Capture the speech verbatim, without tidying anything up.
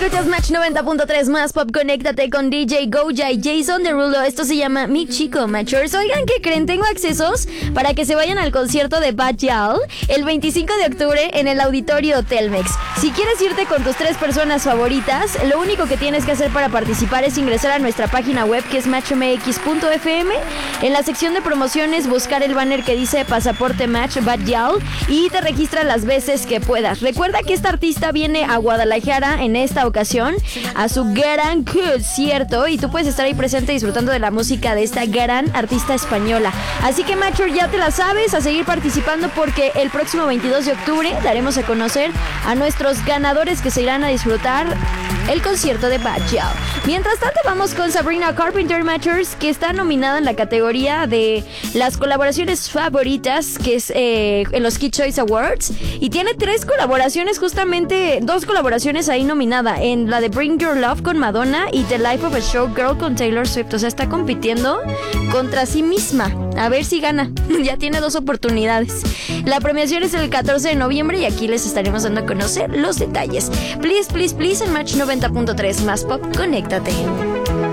Escuchas Match noventa punto tres más Pop. Conéctate con D J Goja y Jason Derulo. Esto se llama Mi Chico Matchers. Oigan, ¿qué creen? Tengo accesos para que se vayan al concierto de Bad Gyal el veinticinco de octubre en el Auditorio Telmex. Si quieres irte con tus tres personas favoritas, lo único que tienes que hacer para participar es ingresar a nuestra página web, que es match m x punto f m. En la sección de promociones, buscar el banner que dice Pasaporte Match Bad Gyal y te registras las veces que puedas. Recuerda que esta artista viene a Guadalajara en esta ocasión a su gran concierto y tú puedes estar ahí presente disfrutando de la música de esta gran artista española. Así que, Matcher, ya te la sabes, a seguir participando porque el próximo veintidós de octubre daremos a conocer a nuestros ganadores que se irán a disfrutar el concierto de Bad Gyal. Mientras tanto, vamos con Sabrina Carpenter, Matchers, que está nominada en la categoría de las colaboraciones favoritas, que es eh, en los Kid Choice Awards, y tiene tres colaboraciones, justamente dos colaboraciones ahí nominada, en la de Bring Your Love con Madonna y The Life of a Showgirl con Taylor Swift. O sea, está compitiendo contra sí misma, a ver si gana. Ya tiene dos oportunidades. La premiación es el catorce de noviembre y aquí les estaremos dando a conocer los detalles. Please, please, please en Match noventa punto tres más Pop, conéctate.